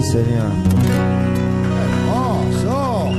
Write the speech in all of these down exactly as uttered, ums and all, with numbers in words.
señor. ¡Hermoso!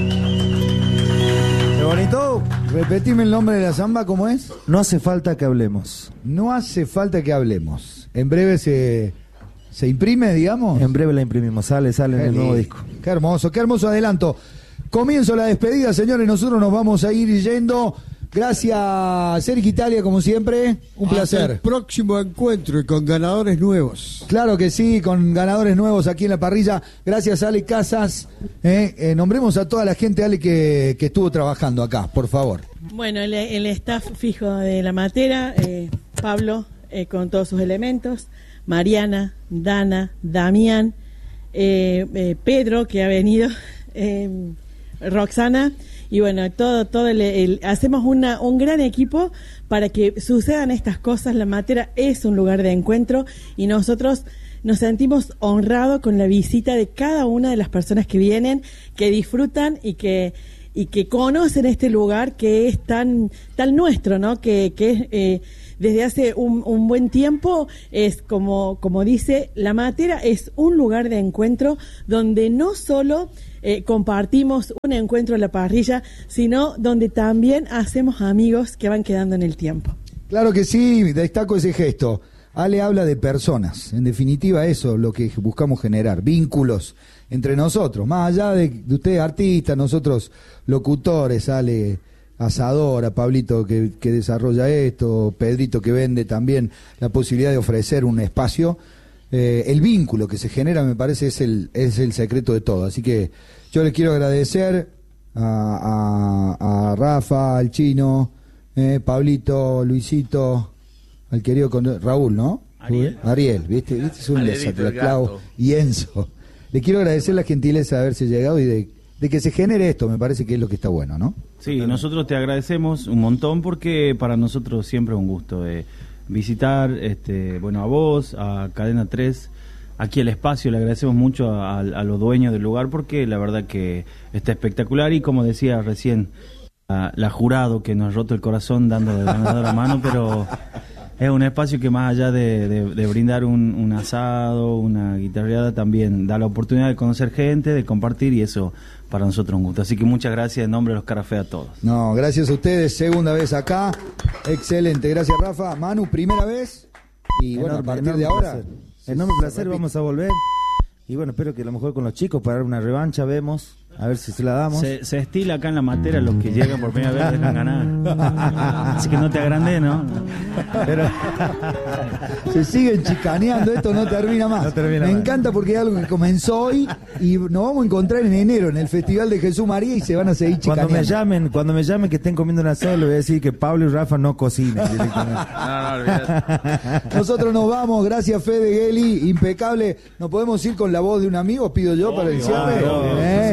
¿Qué bonito? Repetime el nombre de la samba, ¿cómo es? No hace falta que hablemos. No hace falta que hablemos. En breve se, se imprime, digamos. En breve la imprimimos, sale, sale en el nuevo disco. Qué hermoso, qué hermoso adelanto. Comienzo la despedida, señores, nosotros nos vamos a ir yendo. Gracias, Sergio Italia, como siempre, un Hasta placer. el próximo encuentro y con ganadores nuevos. Claro que sí, con ganadores nuevos aquí en la parrilla. Gracias, Ale Casas. Eh, eh, nombremos a toda la gente, Ale, que, que estuvo trabajando acá, por favor. Bueno, el, el staff fijo de la matera, eh, Pablo, eh, con todos sus elementos, Mariana, Dana, Damián, eh, eh, Pedro, que ha venido, eh, Roxana. Y bueno, todo, todo el, el, hacemos una, un gran equipo para que sucedan estas cosas. La matera es un lugar de encuentro y nosotros nos sentimos honrados con la visita de cada una de las personas que vienen, que disfrutan y que y que conocen este lugar que es tan tan nuestro, ¿no? Que, que es eh, desde hace un, un buen tiempo es como como dice, la matera es un lugar de encuentro donde no solo Eh, compartimos un encuentro en la parrilla, sino donde también hacemos amigos que van quedando en el tiempo. Claro que sí, destaco ese gesto. Ale habla de personas, en definitiva eso es lo que buscamos generar, vínculos entre nosotros, más allá de, de ustedes artistas, nosotros locutores, Ale asadora, Pablito que, que desarrolla esto, Pedrito que vende también la posibilidad de ofrecer un espacio. Eh, el vínculo que se genera me parece es el es el secreto de todo, así que yo les quiero agradecer a, a, a Rafa, al Chino, eh, Pablito, Luisito, al querido con, Raúl, ¿no? Ariel, Ariel, ¿viste? ¿Viste? Es un Arielito, el clavo, gato. y Enzo. Les quiero agradecer la gentileza de haberse llegado y de, de que se genere esto, me parece que es lo que está bueno, ¿no? Sí, nosotros te agradecemos un montón porque para nosotros siempre es un gusto eh, visitar, este, bueno, a vos, a Cadena tres, aquí el espacio, le agradecemos mucho a, a los dueños del lugar porque la verdad que está espectacular y como decía recién, la, la jurado que nos ha roto el corazón dando de ganador a mano, pero es un espacio que más allá de, de, de brindar un, un asado, una guitarreada, también da la oportunidad de conocer gente, de compartir y eso para nosotros es un gusto. Así que muchas gracias en nombre de los Carafé a todos. No, gracias a ustedes, segunda vez acá, excelente, gracias Rafa. Manu, primera vez, y bueno, Enorme, a partir enorme de ahora... placer. Enorme placer, vamos a volver. Y bueno, espero que a lo mejor con los chicos para dar una revancha, vemos, a ver si se la damos. Se, se estila acá en la matera los que llegan por primera vez dejan ganar. Así que no te agrandes, ¿no? Pero se siguen chicaneando, esto no termina más. No termina Me más. encanta porque es algo que comenzó hoy y nos vamos a encontrar en enero en el Festival de Jesús María y se van a seguir Cuando chicaneando. me llamen, cuando me llamen que estén comiendo un asado, le voy a decir que Pablo y Rafa no cocinan directamente. No, no, olvidate. Nosotros nos vamos, gracias Fede Geli, impecable. ¿Nos podemos ir con la voz de un amigo, pido yo, para el cierre? obvio. Eh,